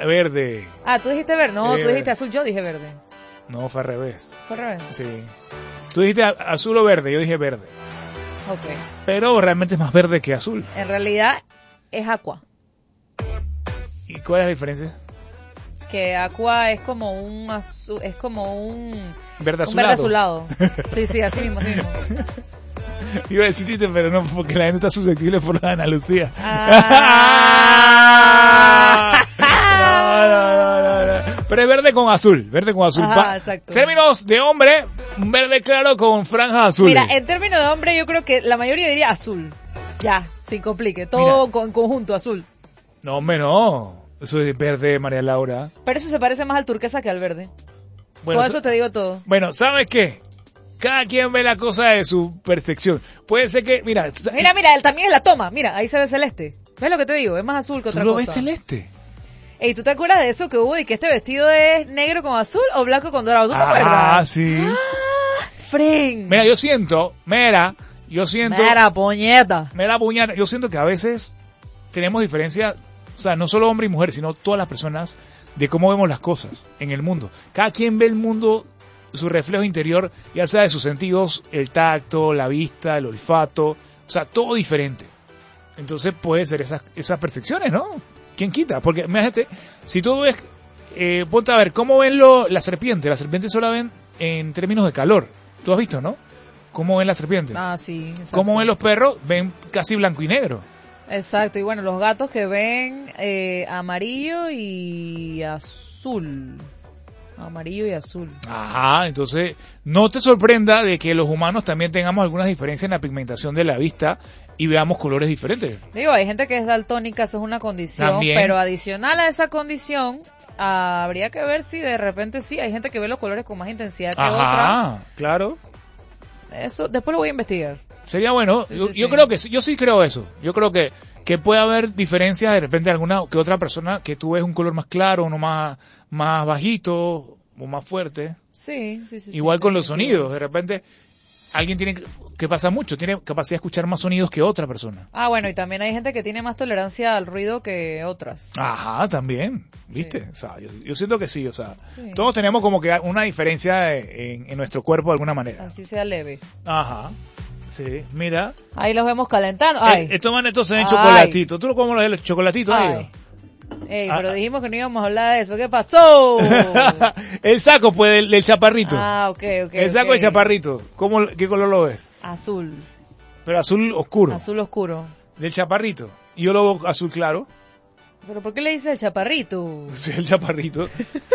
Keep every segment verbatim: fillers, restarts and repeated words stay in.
verde. Ah, tú dijiste verde. No, verde. tú dijiste azul, yo dije verde. No, fue al revés. ¿Fue al revés? Sí. Tú dijiste azul o verde, yo dije verde. Ok. Pero realmente es más verde que azul. En realidad es aqua. ¿Y cuál es la diferencia? Que aqua es como un azul, es como un verde azulado. Un verde azulado. Sí, sí, así mismo, así mismo. Iba a decir chiste, pero no, porque la gente está susceptible por la Ana Lucía. Ah. no, no, no, no, no. Pero es verde con azul, verde con azul. Ajá, exacto. Términos de hombre, un verde claro con franjas azules. Mira, en términos de hombre yo creo que la mayoría diría azul. Ya, sin complique, todo Mira. con conjunto azul. No, hombre, no. Eso es verde, María Laura. Pero eso se parece más al turquesa que al verde. Bueno, Por eso te digo todo. Bueno, ¿sabes qué? Cada quien ve la cosa de su percepción. Puede ser que, mira... Mira, mira, él también es la toma. Mira, ahí se ve celeste. ¿Ves lo que te digo? Es más azul que otra cosa. ¿Tú lo ves celeste? Ey, ¿tú te acuerdas de eso que hubo y que este vestido es negro con azul o blanco con dorado? ¿Tú te ah, acuerdas? Ah, sí. ¡Ah! Fren. Mira, yo siento, mira, yo siento... Mira, puñeta. Mira, puñeta. Yo siento que a veces tenemos diferencia, o sea, no solo hombres y mujeres, sino todas las personas, de cómo vemos las cosas en el mundo. Cada quien ve el mundo, su reflejo interior, ya sea de sus sentidos, el tacto, la vista, el olfato, o sea, todo diferente. Entonces puede ser esas, esas percepciones, ¿no? ¿Quién quita? Porque, imagínate, si tú ves, eh, ponte a ver, ¿cómo ven lo, la serpiente? La serpiente solo la ven en términos de calor. ¿Tú has visto, no? ¿Cómo ven la serpiente? Ah, sí. Exacto. ¿Cómo ven los perros? Ven casi blanco y negro. Exacto, y bueno, los gatos que ven eh, amarillo y azul. Amarillo y azul. Ajá, entonces no te sorprenda de que los humanos también tengamos algunas diferencias en la pigmentación de la vista y veamos colores diferentes. Digo, hay gente que es daltónica, eso es una condición, también. Pero adicional a esa condición, ah, habría que ver si de repente sí, hay gente que ve los colores con más intensidad que Ajá, otras. claro. Eso, después lo voy a investigar. Sería bueno, sí, yo, sí, yo sí. creo que yo sí creo eso. Yo creo que que puede haber diferencias de repente alguna que otra persona que tú ves un color más claro, uno más más bajito o más fuerte. Sí, sí, sí. Igual sí, con sí, los sí. sonidos, de repente alguien tiene que, que pasa mucho, tiene capacidad de escuchar más sonidos que otra persona. Ah, bueno, y también hay gente que tiene más tolerancia al ruido que otras. Ajá, también, ¿viste? Sí. O sea, yo, yo siento que sí, o sea, Sí. todos tenemos como que una diferencia en, en nuestro cuerpo de alguna manera. Así sea leve. Ajá, sí, mira. Ahí los vemos calentando. Ay. Eh, estos manes entonces en Ay. chocolatito. ¿Tú cómo los los chocolatitos? Ay. ellos? Ey, Ah, pero ah. dijimos que no íbamos a hablar de eso. ¿Qué pasó? El saco, pues, del, del chaparrito. Ah, ok, ok. El saco ok. del chaparrito. ¿Cómo, ¿Qué color lo ves? Azul. Pero azul oscuro. Azul oscuro. Del chaparrito. Y yo lo veo azul claro. ¿Pero por qué le dices el chaparrito? Sí, el chaparrito.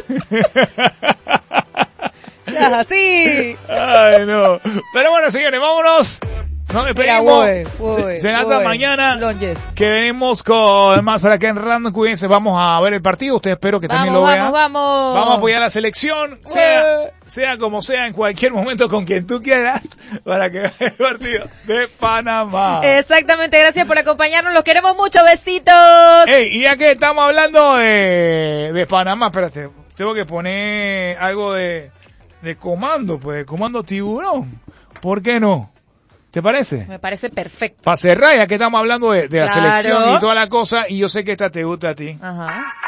Ya, sí. Ay, no. Pero bueno, señores, vámonos. Nos Mira, despedimos. voy, voy, Se hasta voy. mañana. Longes. Que venimos con más para acá en Random. Cuídense, vamos a ver el partido. Ustedes espero que también Vamos, lo vean. vamos, vamos. Vamos a apoyar a la selección, sea, sea como sea, en cualquier momento, con quien tú quieras, para que vean el partido de Panamá. Exactamente, gracias por acompañarnos. Los queremos mucho. Besitos. Ey, y ya que estamos hablando de, de Panamá, espérate, tengo que poner algo de, de comando, pues, de comando tiburón. ¿Por qué no? ¿Te parece? Me parece perfecto. Para cerrar, ya que estamos hablando de, de la Claro. selección y toda la cosa, y yo sé que esta te gusta a ti. Ajá.